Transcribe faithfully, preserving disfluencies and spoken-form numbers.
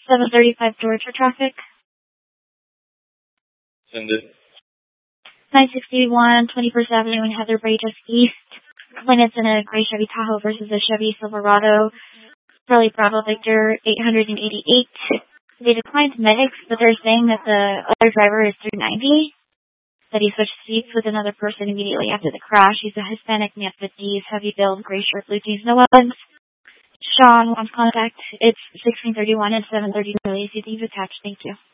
seven thirty-five Georgia traffic. Send it. nine sixty-one twenty-first Avenue in Heather Bray, just east. Complainant's in a gray Chevy Tahoe versus a Chevy Silverado. Charlie Bravo Victor, eight eighty-eight. They declined medics, but they're saying that the other driver is three ninety. That he switched seats with another person immediately after the crash. He's a Hispanic, mid fifties, heavy build, gray shirt, blue jeans, no weapons. Sean wants contact. It's sixteen thirty-one and seven thirty. Please, you think attached. Thank you.